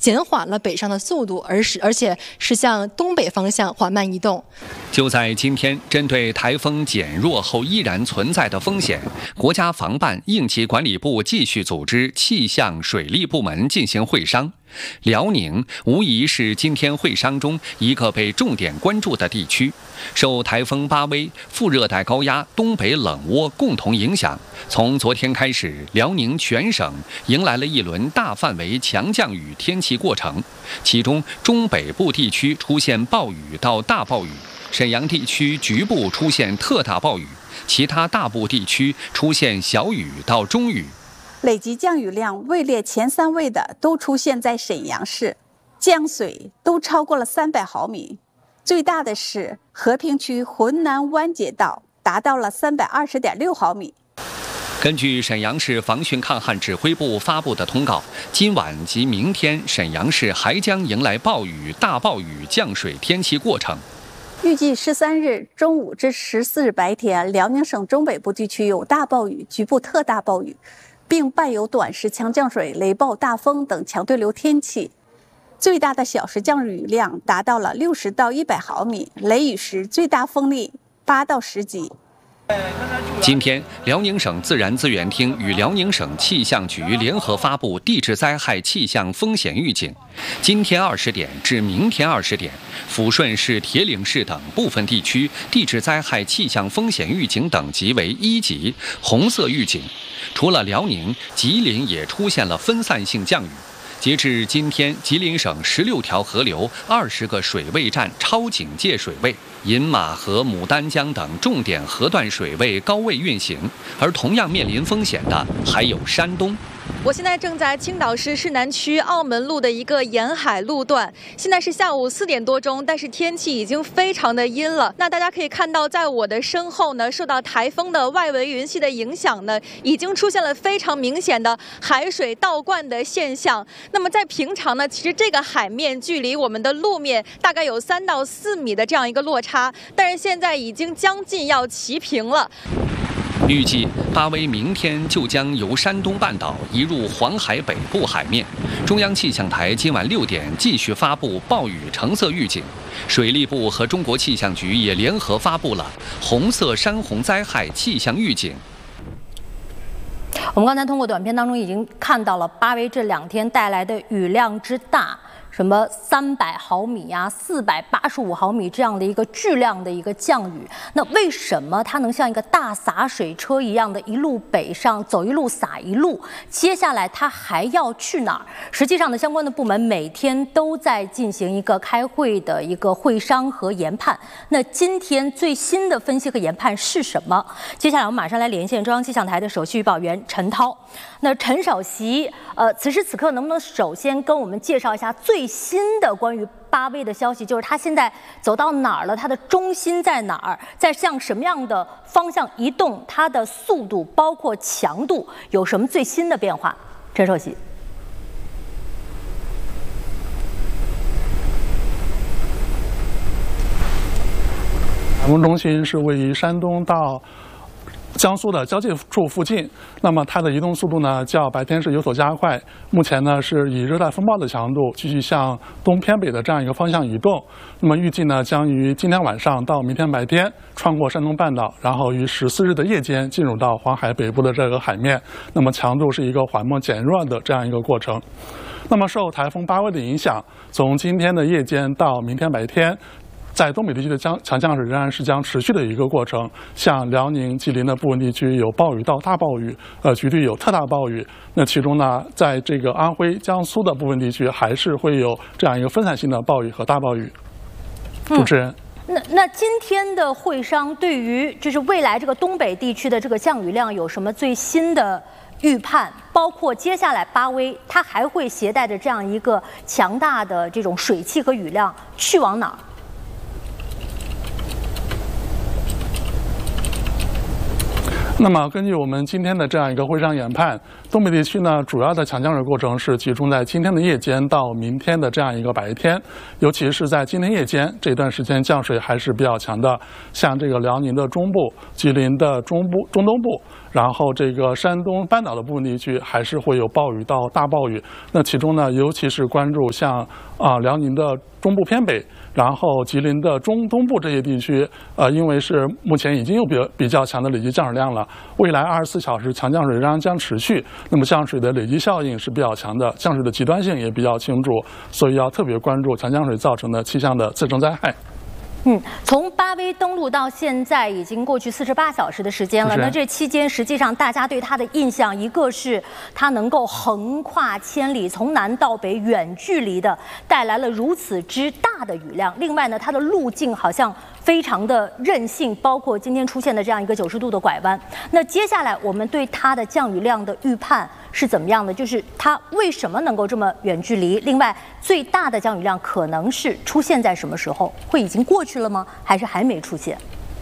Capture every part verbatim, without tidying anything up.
减缓了北上的速度，而是而且是向东北方向缓慢移动。 就在今天，针对台风减弱后依然存在的风险，国家防办应急管理部继续组织气象水利部门进行会商。辽宁无疑是今天会商中一个被重点关注的地区。受台风巴威、副热带高压、东北冷涡共同影响，从昨天开始，辽宁全省迎来了一轮大范围强降雨天气过程，其中中北部地区出现暴雨到大暴雨，沈阳地区局部出现特大暴雨，其他大部地区出现小雨到中雨。 累计降雨量位列前三位的都出现在沈阳市，降水都超过了三百毫米。最大的是和平区浑南湾街道，达到了三百二十点六毫米。 根据沈阳市防汛抗旱指挥部发布的通告，今晚及明天沈阳市还将迎来暴雨、大暴雨降水天气过程。 预计十三日中午至十四日白天，辽宁省中北部地区有大暴雨、局部特大暴雨，并伴有短时强降水、雷暴大风等强对流天气。最大的小时降雨量达到了六十到一百毫米，雷雨时最大风力八到十级。 今天，辽宁省自然资源厅与辽宁省气象局联合发布地质灾害气象风险预警。今天二十点至明天二十点，抚顺市、铁岭市等部分地区地质灾害气象风险预警等级为一级，红色预警。除了辽宁，吉林也出现了分散性降雨。截至今天，吉林省十六条河流、二十个水位站超警戒水位，饮马河、牡丹江等重点河段水位高位运行。而同样面临风险的还有山东。 我现在正在青岛市市南区澳门路的一个沿海路段，现在是下午四点多钟，但是天气已经非常的阴了。那大家可以看到，在我的身后呢，受到台风的外围云系的影响呢，已经出现了非常明显的海水倒灌的现象。那么在平常呢，其实这个海面距离我们的路面大概有三到四米的这样一个落差，但是现在已经将近要齐平了。 预计巴威明天就将由山东半岛移入黄海北部海面。中央气象台今晚六点继续发布暴雨橙色预警，水利部和中国气象局也联合发布了红色山洪灾害气象预警。 我们刚才通过短片当中已经看到了巴威这两天带来的雨量之大。什么三百毫米啊，四百八十五毫米这样的一个巨量的一个降雨，那为什么它能像一个大洒水车一样的一路北上，走一路洒一路？接下来它还要去哪儿？实际上呢，相关的部门每天都在进行一个开会的一个会商和研判。那今天最新的分析和研判是什么？接下来我们马上来连线中央气象台的首席预报员陈涛。那陈首席，呃，此时此刻能不能首先跟我们介绍一下最新的关于巴威的消息，就是它现在走到哪儿了？它的中心在哪儿？在向什么样的方向移动？它的速度包括强度有什么最新的变化？陈首席， 台风中心是位于山东到江苏的交界处附近，那么它的移动速度呢，较白天是有所加快。目前呢，是以热带风暴的强度继续向东偏北的这样一个方向移动。那么预计呢，将于今天晚上到明天白天穿过山东半岛，然后于十四日的夜间进入到黄海北部的这个海面。那么强度是一个缓慢减弱的这样一个过程。那么受台风巴威的影响，从今天的夜间到明天白天，在东北地区的降强降水仍然是将持续的一个过程，像辽宁、吉林的部分地区有暴雨到大暴雨，呃，局地有特大暴雨。那其中呢，在这个安徽、江苏的部分地区，还是会有这样一个分散性的暴雨和大暴雨。主持人。 嗯、那那今天的会商对于就是未来这个东北地区的这个降雨量有什么最新的预判？包括接下来巴威它还会携带着这样一个强大的这种水汽和雨量去往哪儿？ 那么，根据我们今天的这样一个会上研判，东北地区呢主要的强降水过程是集中在今天的夜间到明天的这样一个白天，尤其是在今天夜间这段时间降水还是比较强的，像这个辽宁的中部、吉林的中部、中东部，然后这个山东半岛的部分地区还是会有暴雨到大暴雨。那其中呢，尤其是关注像啊辽宁的中部偏北，然后吉林的中东部这些地区，呃，因为是目前已经有比比较强的累积降水量了，未来二十四小时强降水仍然将持续，那么降水的累积效应是比较强的，降水的极端性也比较清楚，所以要特别关注强降水造成的气象的次生灾害。 嗯，从巴威登陆到现在已经过去四十八小时的时间了。那这期间，实际上大家对它的印象，一个是它能够横跨千里，从南到北远距离的带来了如此之大的雨量；另外呢，它的路径好像非常的任性，包括今天出现的这样一个九十度的拐弯。那接下来我们对它的降雨量的预判是怎么样的？就是它为什么能够这么远距离？另外，最大的降雨量可能是出现在什么时候？会已经过去了吗？还是还没出现？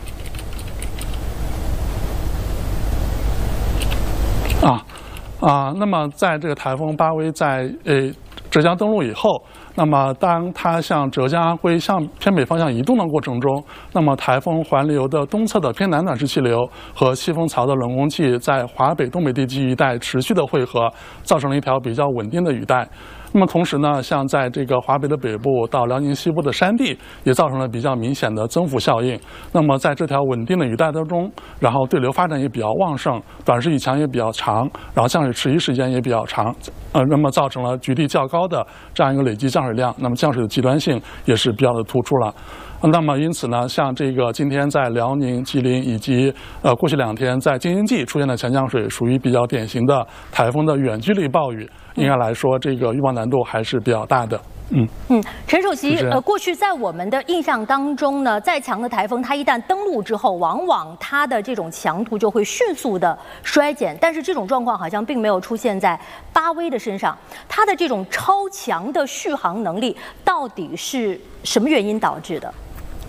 啊啊，那么在这个台风巴威在呃浙江登陆以后，那么当它向浙江安徽向偏北方向移动的过程中，那么台风环流的东侧的偏南暖湿气流和西风槽的冷空气在华北、东北地区一带持续的汇合，造成了一条比较稳定的雨带。那么同时呢，像在这个华北的北部到辽宁西部的山地，也造成了比较明显的增幅效应。那么在这条稳定的雨带当中，然后对流发展也比较旺盛，短时雨强也比较长，然后降水持续时间也比较长，呃，那么造成了局地较高的这样一个累积降水量，那么降水的极端性也是比较的突出了。那么因此呢，像这个今天在辽宁、吉林以及呃过去两天在京津冀出现的强降水，属于比较典型的台风的远距离暴雨。应该来说，这个预报难度还是比较大的。嗯嗯，陈首席，呃，过去在我们的印象当中呢，再强的台风，它一旦登陆之后，往往它的这种强度就会迅速的衰减。但是这种状况好像并没有出现在巴威的身上，它的这种超强的续航能力到底是什么原因导致的？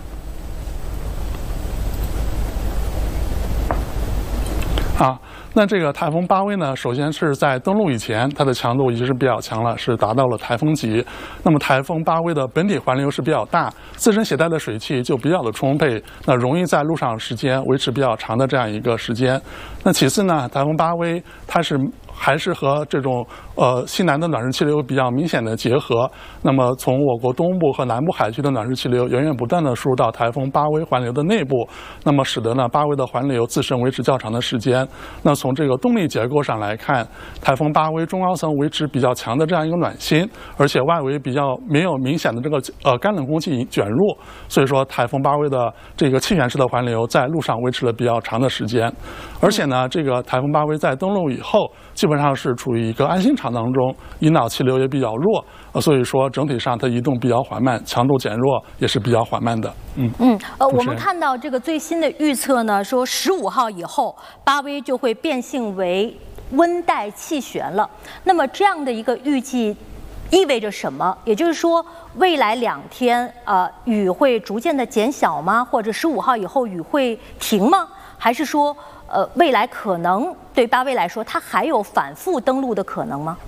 啊，那这个台风巴威呢，首先是在登陆以前，它的强度已经是比较强了，是达到了台风级。那么台风巴威的本体环流是比较大，自身携带的水汽就比较的充沛，那容易在路上时间维持比较长的这样一个时间。那其次呢，台风巴威它是还是和这种呃西南的暖湿气流比较明显的结合。那么从我国东部和南部海区的暖湿气流源源不断的输入到台风巴威环流的内部，那么使得呢巴威的环流自身维持较长的时间。那从这个动力结构上来看，台风巴威中高层维持比较强的这样一个暖心，而且外围比较没有明显的这个呃干冷空气卷入，所以说台风巴威的这个气旋式的环流在路上维持了比较长的时间。而且呢，这个台风巴威在登陆以后，基本上是处于一个安心场当中，引导气流也比较弱，呃，所以说整体上它移动比较缓慢，强度减弱也是比较缓慢的。嗯嗯，呃，我们看到这个最新的预测呢，说十五号以后，巴威就会变性为温带气旋了。那么这样的一个预计意味着什么？也就是说，未来两天，呃，雨会逐渐的减小吗？或者十五号以后雨会停吗？还是说，呃，未来可能对巴威来说，它还有反复登陆的可能吗？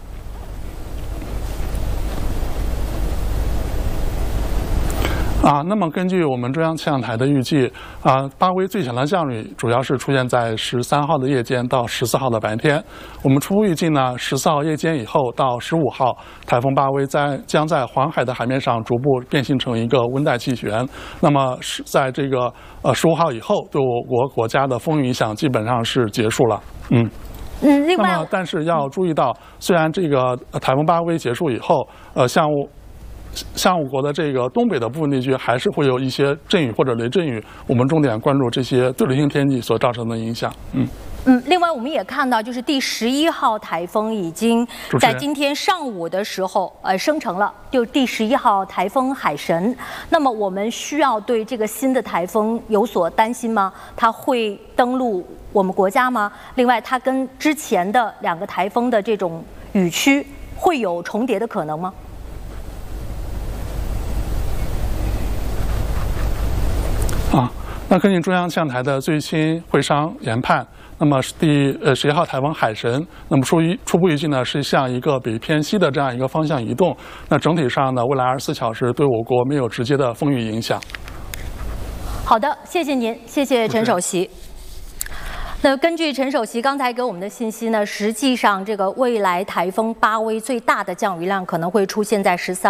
啊，那么根据我们中央气象台的预计，啊，巴威最强的降雨主要是出现在十三号的夜间到十四号的白天。我们初步预计呢，十四号夜间以后到十五号，台风巴威在将在黄海的海面上逐步变形成一个温带气旋。那么是在这个呃十五号以后，对我国国家的风雨影响基本上是结束了。嗯。 嗯，另外， 那么但是要注意到，虽然这个台风巴威结束以后，呃，像像我国的这个东北的部分地区，还是会有一些阵雨或者雷阵雨，我们重点关注这些对流性天气所造成的影响。嗯。 嗯，另外我们也看到，就是第十一号台风已经在今天上午的时候，呃，生成了，就第十一号台风海神。那么我们需要对这个新的台风有所担心吗？它会登陆我们国家吗？另外，它跟之前的两个台风的这种雨区会有重叠的可能吗？ 啊。 那根据中央气象台的最新会商研判，那么第呃十一号台风海神，那么初一初步预计呢是向一个北偏西的这样一个方向移动。那整体上呢，未来二十四小时对我国没有直接的风雨影响。 好的，谢谢您，谢谢陈首席。那根据陈首席刚才给我们的信息呢，实际上这个未来台风巴威最大的降雨量可能会出现在十三